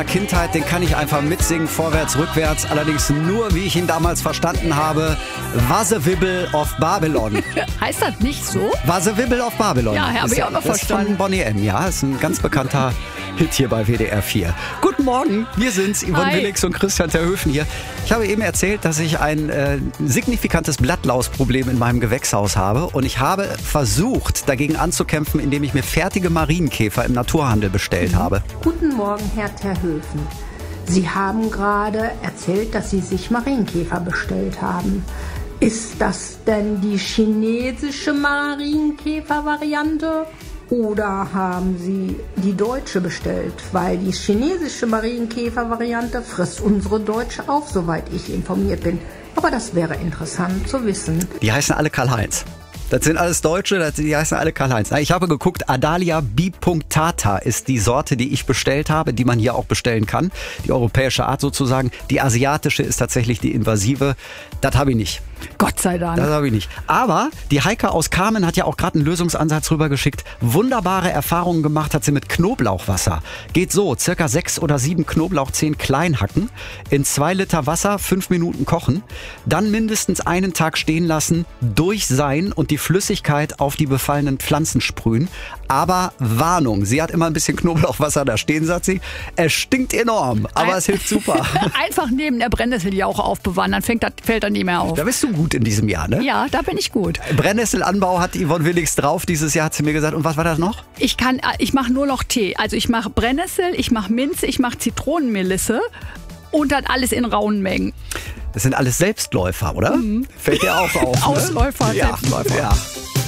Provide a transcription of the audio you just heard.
Kindheit, den kann ich einfach mitsingen, vorwärts, rückwärts, allerdings nur, wie ich ihn damals verstanden habe, Wasserwibbel of Babylon. Heißt das nicht so? Wasserwibbel of Babylon. Ja, habe ich auch noch verstanden. Das ist von Bonnie M., ja, ist ein ganz bekannter Hit hier bei WDR 4. Guten Morgen, wir sind's, Yvonne Willix und Christian Terhöfen hier. Ich habe eben erzählt, dass ich ein signifikantes Blattlausproblem in meinem Gewächshaus habe und ich habe versucht, dagegen anzukämpfen, indem ich mir fertige Marienkäfer im Naturhandel bestellt habe. Guten Morgen, Herr Terhöfen. Sie haben gerade erzählt, dass Sie sich Marienkäfer bestellt haben. Ist das denn die chinesische Marienkäfer-Variante? Oder haben Sie die deutsche bestellt? Weil die chinesische Marienkäfer-Variante frisst unsere deutsche auch, soweit ich informiert bin. Aber das wäre interessant zu wissen. Die heißen alle Karl-Heinz. Das sind alles Deutsche, die heißen alle Karl-Heinz. Ich habe geguckt, Adalia bipunctata ist die Sorte, die ich bestellt habe, die man hier auch bestellen kann. Die europäische Art sozusagen. Die asiatische ist tatsächlich die invasive. Das habe ich nicht. Gott sei Dank. Das habe ich nicht. Aber die Heike aus Kamen hat ja auch gerade einen Lösungsansatz rübergeschickt. Wunderbare Erfahrungen gemacht hat sie mit Knoblauchwasser. Geht so, circa 6 oder 7 Knoblauchzehen klein hacken, in 2 Liter Wasser 5 Minuten kochen, dann mindestens einen Tag stehen lassen, durchseien und die Flüssigkeit auf die befallenen Pflanzen sprühen. Aber Warnung, sie hat immer ein bisschen Knoblauchwasser da stehen, sagt sie. Es stinkt enorm, aber es hilft super. Einfach neben der Brennnesseljauche aufbewahren, dann fällt das nicht mehr auf. Da bist du gut in diesem Jahr, ne? Ja, da bin ich gut. Brennnesselanbau hat Yvonne Willix drauf dieses Jahr, hat sie mir gesagt. Und was war das noch? Ich mache nur noch Tee. Also ich mache Brennnessel, ich mache Minze, ich mache Zitronenmelisse und dann alles in rauen Mengen. Das sind alles Selbstläufer, oder? Fällt dir auch auf, ne? Ausläufer, ja, Selbstläufer. Ja.